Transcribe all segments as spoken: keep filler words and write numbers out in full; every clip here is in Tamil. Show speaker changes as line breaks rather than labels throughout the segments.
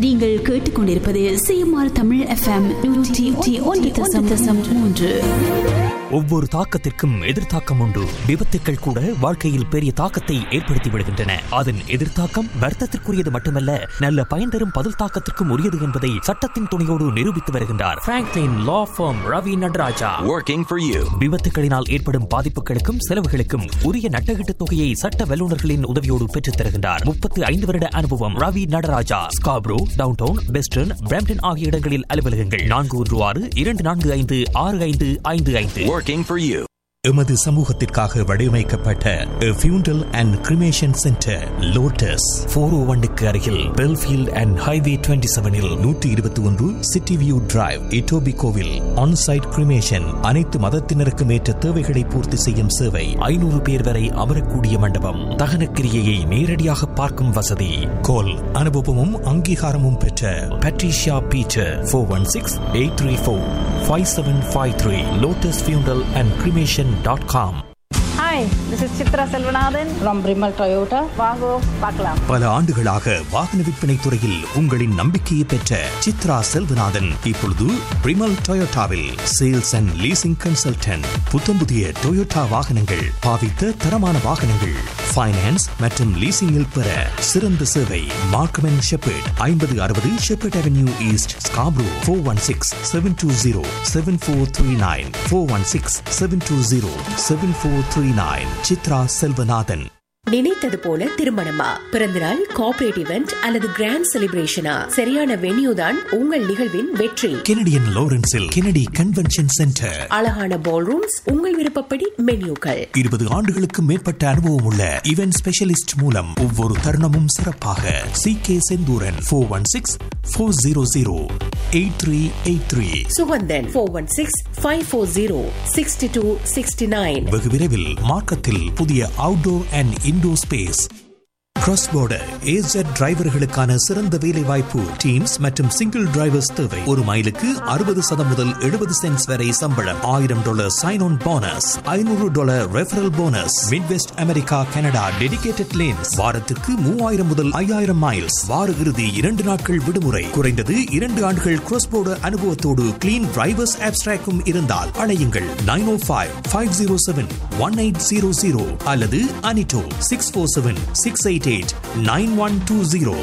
நீங்கள் கேட்டுக்கொண்டிருப்பது சிஎம்ஆர் தமிழ் எஃப்எம் நூற்றி ஒன்று தசம் மூன்று.
ஒவ்வொரு தாக்கத்திற்கும் எதிர்த்தாக்கம் உண்டு. விபத்துக்கள் கூட வாழ்க்கையில் பெரிய தாக்கத்தை ஏற்படுத்தி விடுகின்றன. அதன் எதிர்த்தாக்கம் வர்த்தத்திற்குரியது மட்டுமல்ல, நல்ல பயன் தரும் பதில் தாக்கத்திற்கும் உரியது என்பதை சட்டத்தின் துணையோடு நிரூபித்து வருகின்றார் Franklin law form Ravi Nataraja.
Working for you.
விபத்துக்களினால் ஏற்படும் பாதிப்புகளுக்கும் செலவுகளுக்கும் உரிய நட்டகீட்டு தொகையை சட்ட வல்லுநர்களின் உதவியோடு பெற்றுத் தருகின்றார். முப்பத்தி ஐந்து வருட அனுபவம் Ravi Nataraja. Scarborough, downtown, western, Brampton ஆகிய இடங்களில் அலுவலகங்கள். நான்கு ஒன்று ஆறு இரண்டு நான்கு ஐந்து ஆறு ஐந்து ஐந்து ஐந்து.
Working for you.
எமது சமூகத்திற்காக வடிவமைக்கப்பட்ட ஃபியூண்டல் அண்ட் கிரிமேஷன் சென்டர் லோட்டஸ்
போர் ஓ ஒன்னுக்கு அருகில் பெல்ஃபீல்ட் அண்ட் ஹைவே டுவெண்ட்டி செவனில்
நூற்றி இருபத்தி ஒன்று city view drive, இட்டோபிகோவில். Onsite cremation, அனைத்து மதத்தினருக்கும் ஏற்ற தேவைகளை பூர்த்தி செய்யும் சேவை.
ஐநூறு பேர் வரை அமரக்கூடிய மண்டபம். தகனக்கிரியையை நேரடியாக பார்க்கும் வசதி.
கோல் அனுபவமும் அங்கீகாரமும் பெற்ற
Patricia Peter four one six eight three four five seven five three. Lotus ஃபியூண்டல் and cremation dot com.
Hi, this is Chitra Selvanathan from Brimal Toyota. வாங்கோ பார்க்கலாம்.
பல ஆண்டுகளாக வாகன விற்பனை துறையில் உங்களின் நம்பிக்கையை பெற்ற சித்ரா செல்வநாதன் இப்பொழுது பிரிமல் டொயோட்டாவில் சேல்ஸ் அண்ட் லீசிங் கன்சல்டன்ட். புத்தம் புதிய டொயோட்டா வாகனங்கள், பாவித்த தரமான வாகனங்கள், ஃபைனான்ஸ் மற்றும் லீசிங்கில் பெற சிறந்த சேவை. மார்க்கம் அண்ட் ஷெப்பர்ட், ஐம்பது அறுபது shepherd avenue east, Scarborough. Four one six seven two zero seven four three nine four one six seven two zero seven four three nine. Chitra Selvanathan.
நினைத்தது போல திருமணமா, பிறந்தநாள், கார்ப்பரேட் இவெண்ட் அல்லது கிராண்ட் செலிப்ரேஷனா? சரியான வென்யூ தான் உங்கள் நிகழ்வின் வெற்றி.
Canadian லாரன்ஸில் Kennedy convention centre.
அழகான பால் ரூம்ஸ், உங்கள் விருப்பப்படி மென்யூக்கள்.
இருபது ஆண்டுகளுக்கு மேற்பட்ட அனுபவம் உள்ள இவென்ட் ஸ்பெஷலிஸ்ட் மூலம் ஒவ்வொரு தருணமும் சிறப்பாக. C K Senthuran. Four one six four zero zero eight three eight three.
Suganthan. Four one six five four zero sixty two sixty nine.
வெகு விரைவில் மார்க்கத்தில் புதிய outdoor and indoor space. Cross border ஏஜெட் டிரைவர்களுக்கான சிறந்த வேலை வாய்ப்பு. டீம்ஸ் மற்றும் சிங்கிள் டிரைவர்ஸ் தேவை. ஒரு மைலுக்கு அறுபது சதம் முதல் எழுபது சென்ட்ஸ் வரை சம்பளம். ஆயிரம் டாலர் சைன் ஆன் போனஸ், ஐநூறு dollar referral bonus. Midwest America, Canada dedicated lanes. வாரத்துக்கு மூவாயிரம் முதல் ஐயாயிரம் மைல்ஸ். வார இறுதி இரண்டு நாட்கள் விடுமுறை. குறைந்தது இரண்டு ஆண்டுகள் கிராஸ் போர்டர் அனுபவத்தோடு கிளீன் டிரைவர்ஸ் ஆப்ஸ்ட்ராக்கும் இருந்தால் அழையுங்கள். நைன் ஓ five five zero seven one eight zero zero அல்லது அனிட்டோ six four seven six eight nine one two zero.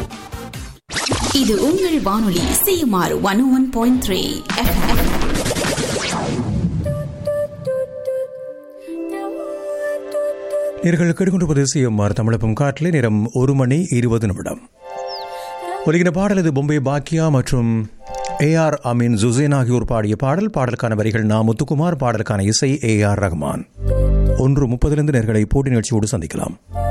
இது உங்கள் வானொலி CMR one one point three.
நேர்கள் கேட்டுக்கொண்டிருப்பது சிஎம்ஆர் தமிழப்பம் காற்றிலே. நேரம் ஒரு மணி இருபது நிமிடம். ஒலிக்கிற பாடல் இது பொம்பே பாக்கியா மற்றும் ஏ ஆர் அமீன் ஜுசேன் ஆகியோர் பாடிய பாடல். பாடலுக்கான வரிகள் நா முத்துக்குமார், பாடலுக்கான இசை ஏ ஆர் ரஹ்மான். ஒன்று முப்பதிலிருந்து நேர்களை போட்டி நிகழ்ச்சியோடு சந்திக்கலாம்.